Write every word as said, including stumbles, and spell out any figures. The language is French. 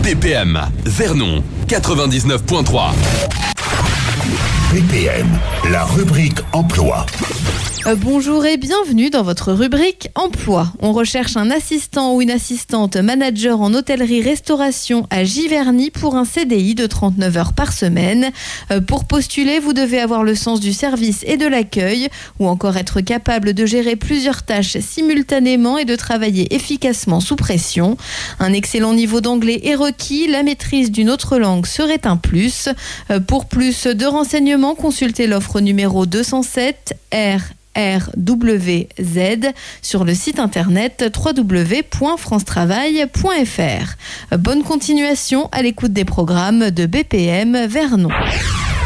B P M, Vernon, quatre-vingt-dix-neuf virgule trois. B P M, la rubrique emploi. Euh, bonjour et bienvenue dans votre rubrique emploi. On recherche un assistant ou une assistante manager en hôtellerie-restauration à Giverny pour un C D I de trente-neuf heures par semaine. Euh, pour postuler, vous devez avoir le sens du service et de l'accueil ou encore être capable de gérer plusieurs tâches simultanément et de travailler efficacement sous pression. Un excellent niveau d'anglais est requis. La maîtrise d'une autre langue serait un plus. Euh, pour plus de renseignements, consultez l'offre numéro deux cent sept R R W Z sur le site internet w w w point france travail point f r. Bonne continuation à l'écoute des programmes de B P M Vernon.